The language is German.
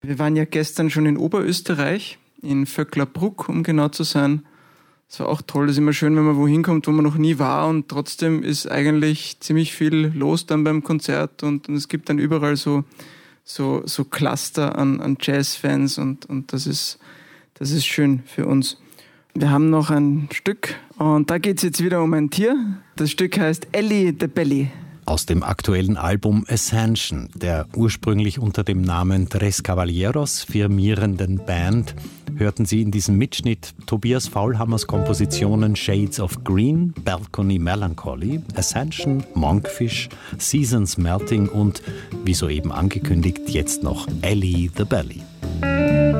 Wir waren ja gestern schon in Oberösterreich, in Vöcklerbruck, um genau zu sein. Es war auch toll, das ist immer schön, wenn man wohin kommt, wo man noch nie war, und trotzdem ist eigentlich ziemlich viel los dann beim Konzert, und es gibt dann überall so Cluster an Jazzfans, und das ist schön für uns. Wir haben noch ein Stück und da geht es jetzt wieder um ein Tier. Das Stück heißt Ellie the Belly. Aus dem aktuellen Album Ascension, der ursprünglich unter dem Namen Tres Caballeros firmierenden Band, hörten Sie in diesem Mitschnitt Tobias Faulhammers Kompositionen Shades of Green, Balcony Melancholy, Ascension, Monkfish, Seasons Melting und, wie soeben angekündigt, jetzt noch Ellie the Belly.